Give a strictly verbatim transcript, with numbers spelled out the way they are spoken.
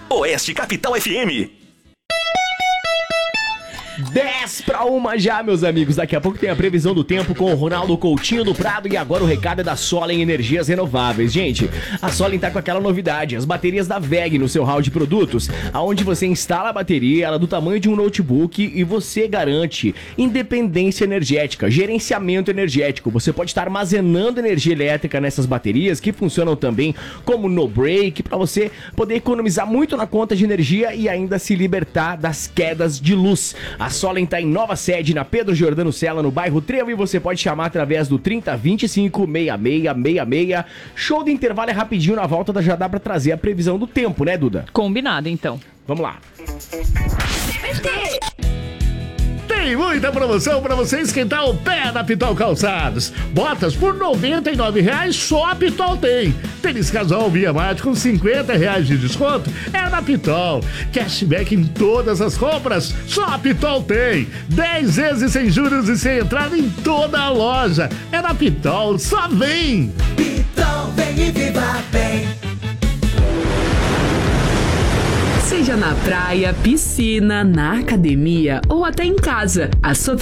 Oeste Capital F M. dez para uma já, meus amigos. Daqui a pouco tem a previsão do tempo com o Ronaldo Coutinho do Prado. E agora o recado é da Solen Energias Renováveis. Gente, a Solen tá com aquela novidade: as baterias da W E G no seu hall de produtos, aonde você instala a bateria, ela é do tamanho de um notebook e você garante independência energética, gerenciamento energético. Você pode estar armazenando energia elétrica nessas baterias, que funcionam também como no break, para você poder economizar muito na conta de energia e ainda se libertar das quedas de luz. A Solen está em nova sede na Pedro Giordano Sela, no bairro Trevo, e você pode chamar através do trinta, vinte e cinco, sessenta e seis sessenta e seis. Show de intervalo é rapidinho, na volta já dá para trazer a previsão do tempo, né, Duda? Combinado, então. Vamos lá. Tem muita promoção para você esquentar o pé na Pitol Calçados. Botas por noventa e nove reais só a Pitol tem. Tênis casual Via Mate com cinquenta reais de desconto é na Pitol. Cashback em todas as compras, só a Pitol tem. dez vezes sem juros e sem entrada em toda a loja. É na Pitol, só vem! Pitol, vem e viva bem. Seja na praia, piscina, na academia ou até em casa, a Sofisticada